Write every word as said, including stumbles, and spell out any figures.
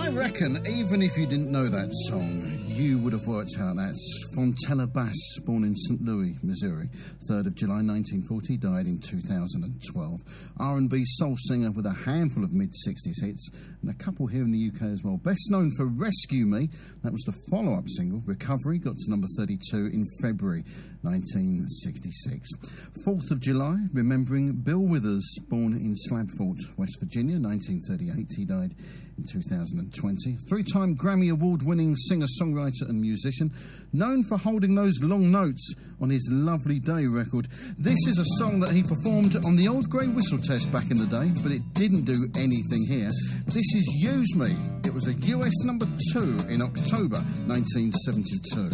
I reckon even if you didn't know that song, you would have worked out that's Fontella Bass, born in Saint Louis, Missouri, third of July nineteen forty, died in two thousand twelve. R and B soul singer with a handful of mid-sixties hits, and a couple here in the U K as well. Best known for Rescue Me, that was the follow-up single. Recovery got to number thirty-two in February nineteen sixty-six. fourth of July, remembering Bill Withers, born in Slabfort, West Virginia, nineteen thirty-eight. He died in two thousand twenty. Three-time Grammy Award-winning singer-songwriter and musician, known for holding those long notes on his Lovely Day record. This is a song that he performed on the Old Grey Whistle Test back in the day, but it didn't do anything here. This is Use Me. It was a U S number two in October nineteen seventy-two.